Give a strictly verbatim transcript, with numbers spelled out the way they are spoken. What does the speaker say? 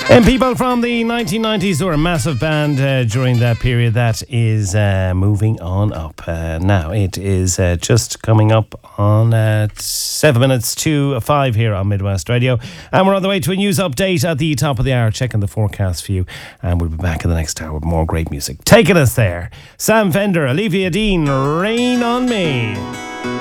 And people from the nineteen nineties who were a massive band uh, during that period, that is uh, moving on up. Uh, now, it is uh, just coming up on uh, seven minutes to five here on Midwest Radio. And we're on the way to a news update at the top of the hour, checking the forecast for you. And we'll be back in the next hour with more great music. Taking us there, Sam Fender, Olivia Dean, Rain on Me.